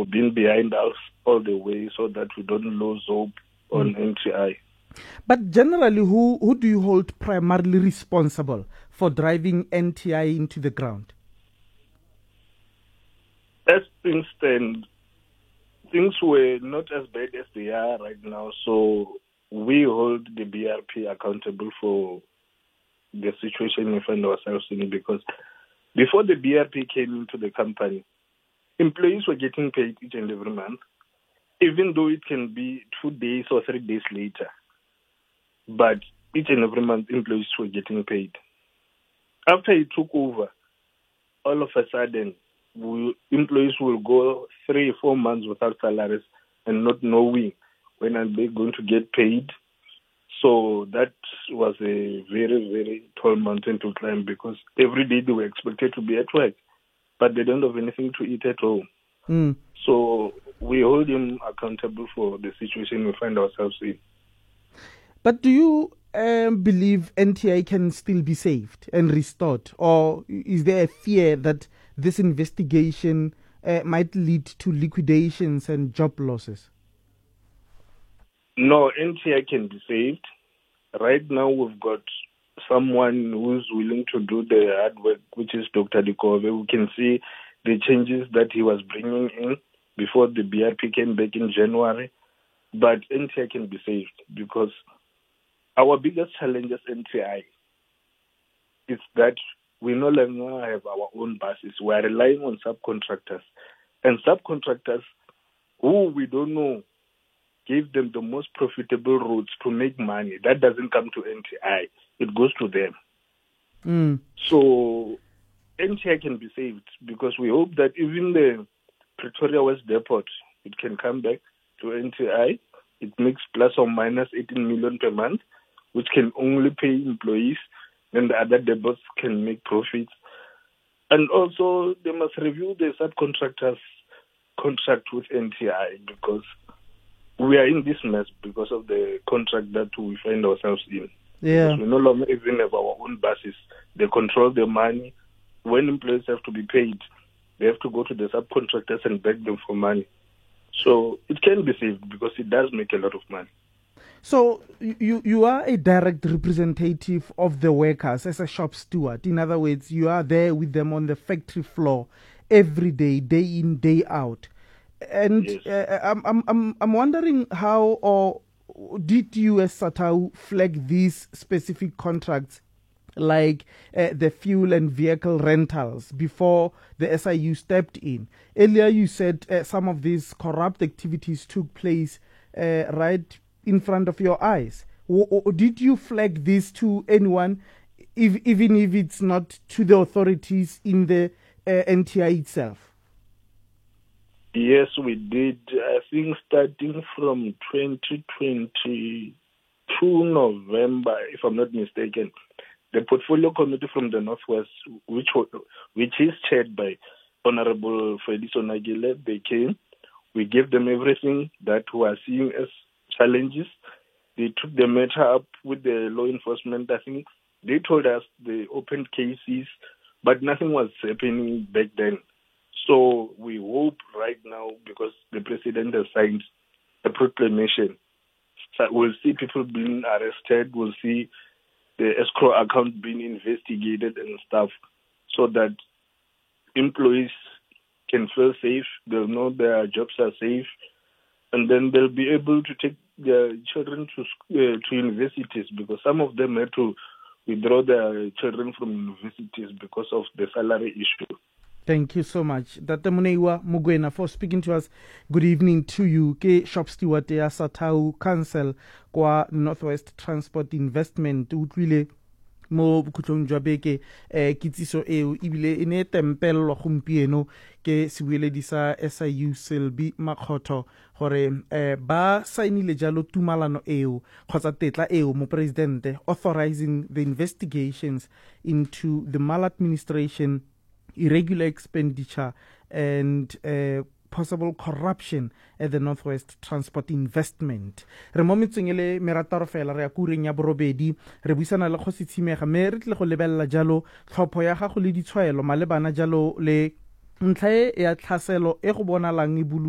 for being behind us all the way so that we don't lose hope on NTI. But generally, who do you hold primarily responsible for driving NTI into the ground? As things stand, things were not as bad as they are right now, so we hold the BRP accountable for the situation we find ourselves in, because before the BRP came into the company, employees were getting paid each and every month, even though it can be 2 days or 3 days later. But each and every month, employees were getting paid. After he took over, all of a sudden, employees will go 3 or 4 months without salaries and not knowing when are they going to get paid. So that was a very, very tall mountain to climb, because every day they were expected to be at work, but they don't have anything to eat at home. So we hold him accountable for the situation we find ourselves in. But do you believe NTI can still be saved and restored? Or is there a fear that this investigation might lead to liquidations and job losses? No, NTI can be saved. Right now we've got someone who's willing to do the hard work, which is Dr. Dikove. We can see the changes that he was bringing in before the BRP came back in January. But NTI can be saved, because our biggest challenge as NTI is that we no longer have our own buses. We are relying on subcontractors. And subcontractors who we don't know gave them the most profitable routes to make money. That doesn't come to NTI. It goes to them. So NTI can be saved, because we hope that even the Pretoria West Depot, it can come back to NTI. It makes plus or minus 18 million per month, which can only pay employees, and the other depots can make profits. And also, they must review the subcontractors' contract with NTI, because we are in this mess because of the contract that we find ourselves in. Yeah. Because we no longer even have our own buses. They control the money. When employees have to be paid, they have to go to the subcontractors and beg them for money. So it can be saved, because it does make a lot of money. So you are a direct representative of the workers as a shop steward. In other words, you are there with them on the factory floor every day, day in, day out. And yes. I'm wondering how, or did you as SATAU flag these specific contracts, like the fuel and vehicle rentals, before the SIU stepped in? Earlier you said some of these corrupt activities took place right in front of your eyes. Or did you flag this to anyone, even if it's not to the authorities in the NTI itself? Yes, we did. I think starting from 2022 November, if I'm not mistaken, the portfolio committee from the Northwest, which is chaired by Honorable Felix Onagile, they came. We gave them everything that we are seeing as challenges. They took the matter up with the law enforcement. I think they told us they opened cases, but nothing was happening back then. So we hope right now, because the president has signed a proclamation, so we'll see people being arrested, we'll see the escrow account being investigated and stuff, so that employees can feel safe, they'll know their jobs are safe, and then they'll be able to take their children to universities, because some of them had to withdraw their children from universities because of the salary issue. Thank you so much, Dr. Muneiwa Mugwena, for speaking to us. Good evening to you. Ke shop steward ya SATAU Council kwa Northwest Transport Investment utlwile mo bokhutlong jwa beke kitsiso eo ibile ene tempelwa gompieno ke sebueledi sa SIU Selby Makgotho gore ba sainile jalo tumalano eo kgotsa tetla eo mo presidente authorizing the investigations into the maladministration, irregular expenditure, and possible corruption at the Northwest Transport Investment. Re mo metseng ele merataro fela re ya kureng ya borobedi re buisana le go sitshimega me re tle go lebella jalo tlhopho ya gago le ditshwaelo malebana jalo le ntlha ya tlhaselo e go bonalang e